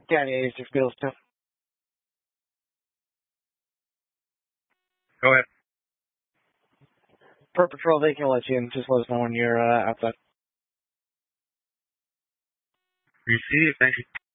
County 86 Bills too. Go ahead. Per patrol, they can let you in. Just let us know when you're outside. Receive. Thank you.